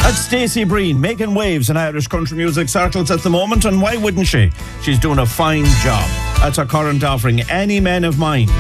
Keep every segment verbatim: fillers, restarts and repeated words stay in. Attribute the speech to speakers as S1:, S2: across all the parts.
S1: That's Stacey Breen making waves in Irish country music circles at the moment, and why wouldn't she? She's doing a fine job. That's her current offering, Any Man of Mine.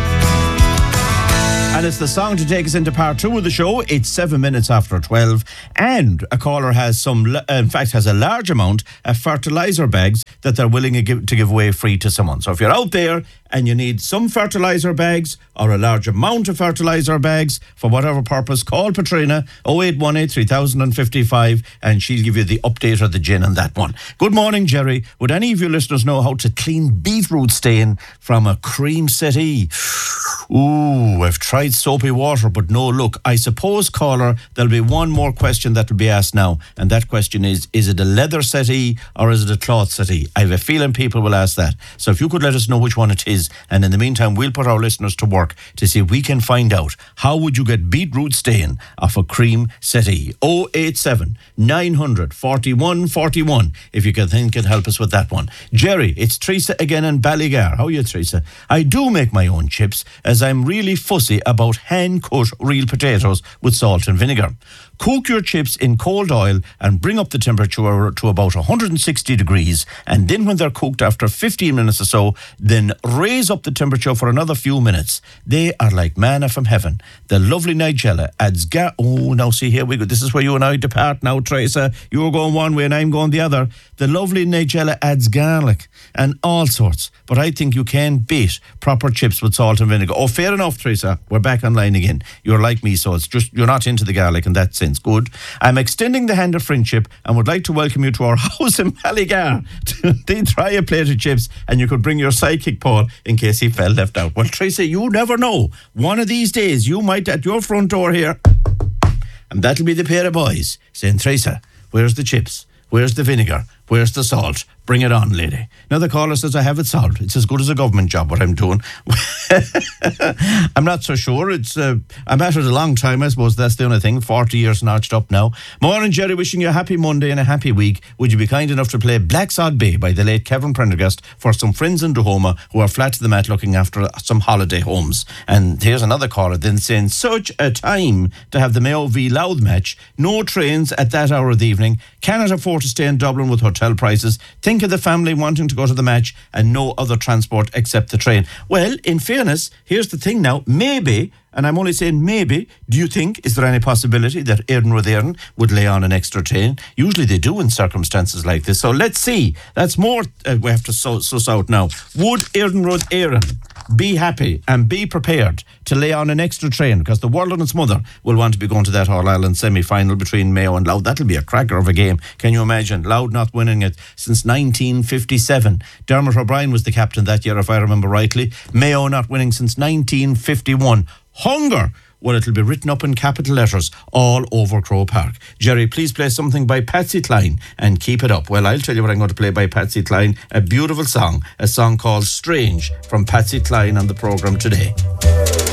S1: And it's the song to take us into part two of the show. It's seven minutes after twelve. And a caller has some, uh, in fact, has a large amount of fertiliser bags that they're willing to give, to give away free to someone. So if you're out there and you need some fertiliser bags or a large amount of fertiliser bags for whatever purpose, call Patrina oh eight one eight, three thousand fifty-five and she'll give you the update or the gin on that one. Good morning, Jerry. Would any of you listeners know how to clean beetroot stain from a cream settee? Ooh, I've tried soapy water, but no luck. I suppose, caller, there'll be one more question that will be asked now, and that question is, is it a leather settee or is it a cloth settee? I have a feeling people will ask that. So if you could let us know which one it is, and in the meantime, we'll put our listeners to work to see if we can find out how would you get beetroot stain off a cream settee. oh eight seven, nine hundred, forty-one forty-one, if you can think and help us with that one. Jerry, it's Teresa again in Ballygar. How are you, Teresa? I do make my own chips, as I'm really fussy about hand-cut real potatoes with salt and vinegar. Cook your chips in cold oil and bring up the temperature to about one hundred sixty degrees, and then when they're cooked after fifteen minutes or so, then raise up the temperature for another few minutes. They are like manna from heaven. The lovely Nigella adds gar... Oh, now see, here we go. This is where you and I depart now, Teresa. You're going one way and I'm going the other. The lovely Nigella adds garlic and all sorts, but I think you can beat proper chips with salt and vinegar. Oh, fair enough, Teresa. We're back online again. You're like me, so it's just you're not into the garlic in that sense. Good. I'm extending the hand of friendship and would like to welcome you to our house in Ballygar. They try a plate of chips and you could bring your sidekick Paul in case he felt left out. Well, Teresa, you never know. One of these days you might at your front door here, and that'll be the pair of boys saying, Teresa, where's the chips? Where's the vinegar? Where's the salt? Bring it on, lady. Now the caller says I have it solved. It's as good as a government job, what I'm doing. I'm not so sure. It's uh, I'm at it a long time, I suppose. That's the only thing. forty years notched up now. Morning, Jerry. Wishing you a happy Monday and a happy week. Would you be kind enough to play Black Sod Bay by the late Kevin Prendergast for some friends in Duhoma who are flat to the mat looking after some holiday homes? And here's another caller then saying, such a time to have the Mayo v Louth match. No trains at that hour of the evening. Cannot afford to stay in Dublin with hotel prices. Think of the family wanting to go to the match and no other transport except the train. Well, in fairness, here's the thing now. Maybe, and I'm only saying maybe, do you think, is there any possibility that Éireann Rud Éireann would lay on an extra train? Usually they do in circumstances like this. So let's see. That's more uh, we have to suss, suss out now. Would Éireann Rud Éireann be happy and be prepared to lay on an extra train? Because the world and its mother will want to be going to that All-Ireland semi-final between Mayo and Louth. That'll be a cracker of a game. Can you imagine? Louth not winning it since nineteen fifty-seven. Dermot O'Brien was the captain that year, if I remember rightly. Mayo not winning since nineteen fifty-one. Hunger! Well, it'll be written up in capital letters all over Croke Park. Jerry, please play something by Patsy Cline and keep it up. Well, I'll tell you what I'm going to play by Patsy Cline. A beautiful song. A song called Strange from Patsy Cline on the programme today.